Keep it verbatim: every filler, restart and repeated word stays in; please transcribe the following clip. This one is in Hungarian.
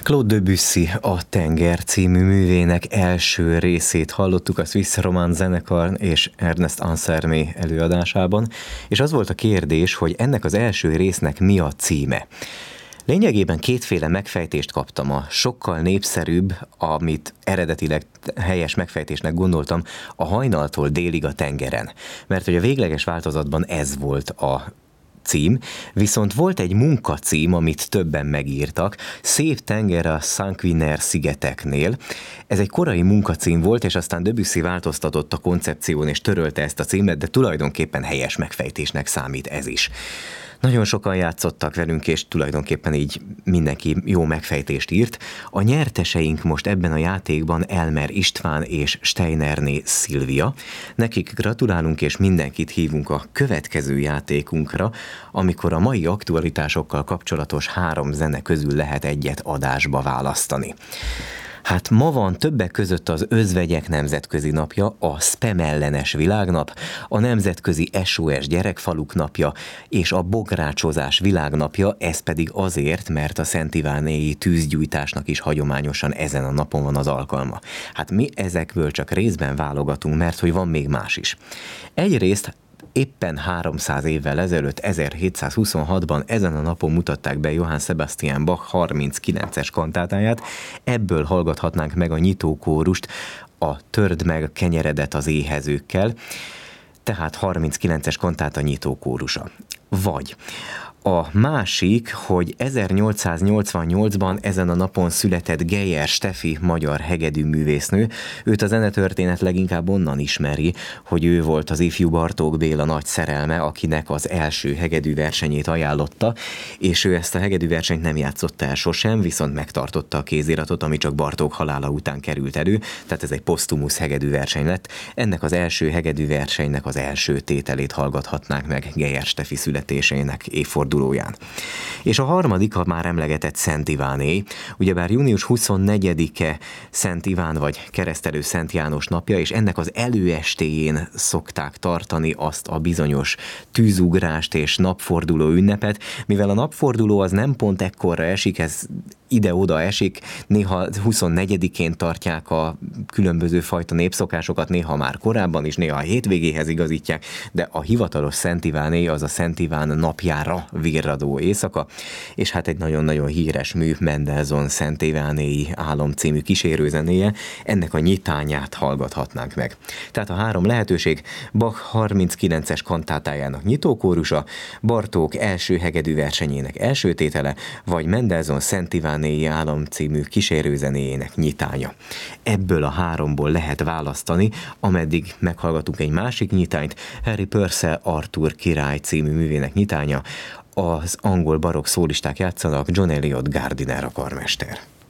Claude Debussy a Tenger című művének első részét hallottuk a Swiss Romance zenekar és Ernest Ansermet előadásában, és az volt a kérdés, hogy ennek az első résznek mi a címe. Lényegében kétféle megfejtést kaptam. A sokkal népszerűbb, amit eredetileg helyes megfejtésnek gondoltam, a hajnaltól délig a tengeren. Mert hogy a végleges változatban ez volt a cím, viszont volt egy munkacím, amit többen megírtak, Szép tenger a Sanquinaire szigeteknél. Ez egy korai munkacím volt, és aztán Debussy változtatott a koncepción, és törölte ezt a címet, de tulajdonképpen helyes megfejtésnek számít ez is. Nagyon sokan játszottak velünk, és tulajdonképpen így mindenki jó megfejtést írt. A nyerteseink most ebben a játékban Elmer István és Steinerné Szilvia. Nekik gratulálunk, és mindenkit hívunk a következő játékunkra, amikor a mai aktualitásokkal kapcsolatos három zene közül lehet egyet adásba választani. Hát ma van többek között az Özvegyek Nemzetközi Napja, a spam ellenes világnap, a Nemzetközi es o es Gyerekfaluk Napja és a Bográcsozás világnapja, ez pedig azért, mert a Szent Ivánéi tűzgyújtásnak is hagyományosan ezen a napon van az alkalma. Hát mi ezekből csak részben válogatunk, mert hogy van még más is. Egyrészt éppen háromszáz évvel ezelőtt, ezerhétszázhuszonhatban ezen a napon mutatták be Johann Sebastian Bach harminckilences kantátáját, ebből hallgathatnánk meg a nyitókórust, a Törd meg kenyeredet az éhezőkkel, tehát harminckilences kantáta nyitókórusa. Vagy a másik, hogy ezernyolcszáznyolcvannyolcban ezen a napon született Geyer Steffi magyar hegedűművésznő. Őt a zenetörténet leginkább onnan ismeri, hogy ő volt az ifjú Bartók Béla nagy szerelme, akinek az első hegedűversenyét ajánlotta, és ő ezt a hegedűversenyt nem játszotta el sosem, viszont megtartotta a kéziratot, ami csak Bartók halála után került elő, tehát ez egy posztumusz hegedűverseny lett. Ennek az első hegedűversenynek az első tételét hallgathatnánk meg Geyer Steffi születésének évfordulóján. És a harmadik, a már emlegetett Szent Iváné, ugyebár június huszonnegyedike Szent Iván vagy keresztelő Szent János napja, és ennek az előestéjén szokták tartani azt a bizonyos tűzugrást és napforduló ünnepet, mivel a napforduló az nem pont ekkorra esik, ez ide-oda esik, néha huszonnegyedikén tartják a különböző fajta népszokásokat, néha már korábban is, néha a hétvégéhez igazítják, de a hivatalos Szent Iváné az a Szent Iván napjára virradó éjszaka, és hát egy nagyon-nagyon híres mű, Mendelssohn Szent Ivánéi álom című kísérőzenéje, ennek a nyitányát hallgathatnánk meg. Tehát a három lehetőség: Bach harminckilences kantátájának nyitókórusa, Bartók első hegedűversenyének első tétele, vagy Mendelssohn Szent Ivánéi álom című kísérőzenéjének nyitánya. Ebből a háromból lehet választani, ameddig meghallgatunk egy másik nyitányt, Harry Purcell Arthur király című művének nyitánya, az angol barokk szólisták játszanak, John Eliot Gardiner a karmester.